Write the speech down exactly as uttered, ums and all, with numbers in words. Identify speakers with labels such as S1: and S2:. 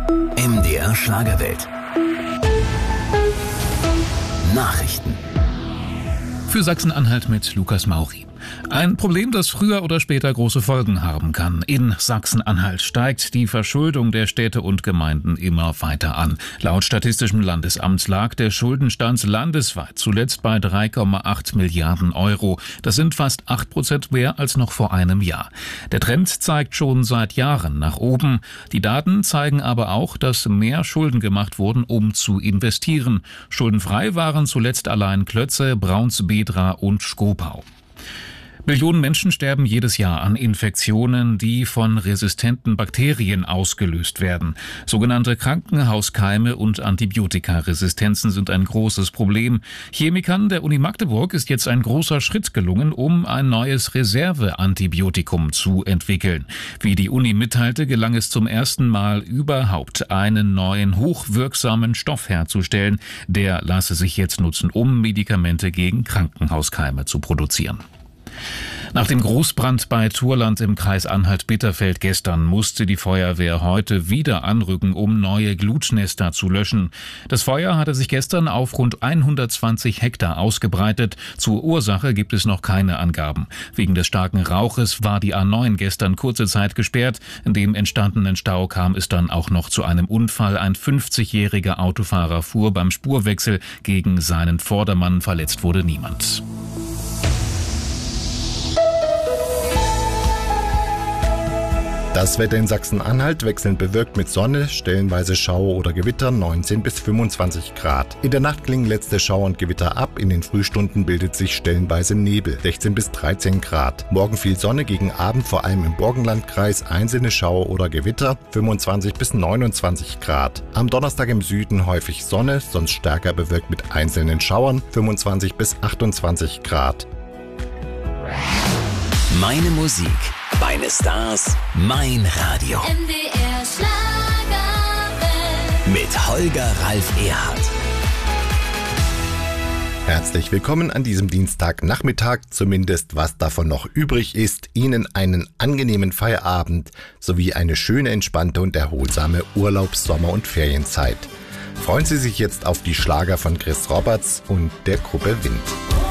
S1: M D R Schlagerwelt. Nachrichten.
S2: Für Sachsen-Anhalt mit Lukas Mauri. Ein Problem, das früher oder später große Folgen haben kann. In Sachsen-Anhalt steigt die Verschuldung der Städte und Gemeinden immer weiter an. Laut Statistischem Landesamt lag der Schuldenstand landesweit zuletzt bei drei Komma acht Milliarden Euro. Das sind fast acht Prozent mehr als noch vor einem Jahr. Der Trend zeigt schon seit Jahren nach oben. Die Daten zeigen aber auch, dass mehr Schulden gemacht wurden, um zu investieren. Schuldenfrei waren zuletzt allein Klötze, Braunsbedra und Schkopau. Millionen Menschen sterben jedes Jahr an Infektionen, die von resistenten Bakterien ausgelöst werden. Sogenannte Krankenhauskeime und Antibiotikaresistenzen sind ein großes Problem. Chemikern der Uni Magdeburg ist jetzt ein großer Schritt gelungen, um ein neues Reserveantibiotikum zu entwickeln. Wie die Uni mitteilte, gelang es zum ersten Mal überhaupt, einen neuen hochwirksamen Stoff herzustellen. Der lasse sich jetzt nutzen, um Medikamente gegen Krankenhauskeime zu produzieren. Nach dem Großbrand bei Turland im Kreis Anhalt-Bitterfeld gestern musste die Feuerwehr heute wieder anrücken, um neue Glutnester zu löschen. Das Feuer hatte sich gestern auf rund hundertzwanzig Hektar ausgebreitet. Zur Ursache gibt es noch keine Angaben. Wegen des starken Rauches war die A neun gestern kurze Zeit gesperrt. In dem entstandenen Stau kam es dann auch noch zu einem Unfall. Ein fünfzigjähriger Autofahrer fuhr beim Spurwechsel gegen seinen Vordermann. Verletzt wurde niemand.
S3: Das Wetter in Sachsen-Anhalt wechselnd bewölkt mit Sonne, stellenweise Schauer oder Gewitter, neunzehn bis fünfundzwanzig Grad. In der Nacht klingen letzte Schauer und Gewitter ab, in den Frühstunden bildet sich stellenweise Nebel, sechzehn bis dreizehn Grad. Morgen viel Sonne, gegen Abend vor allem im Burgenlandkreis einzelne Schauer oder Gewitter, fünfundzwanzig bis neunundzwanzig Grad. Am Donnerstag im Süden häufig Sonne, sonst stärker bewölkt mit einzelnen Schauern, fünfundzwanzig bis achtundzwanzig Grad.
S1: Meine Musik, meine Stars, mein Radio.
S4: M D R Schlagerwelt.
S1: Mit Holger Ralf Erhardt.
S3: Herzlich willkommen an diesem Dienstagnachmittag, zumindest was davon noch übrig ist. Ihnen einen angenehmen Feierabend sowie eine schöne, entspannte und erholsame Urlaubs-, Sommer- und Ferienzeit. Freuen Sie sich jetzt auf die Schlager von Chris Roberts und der Gruppe Wind.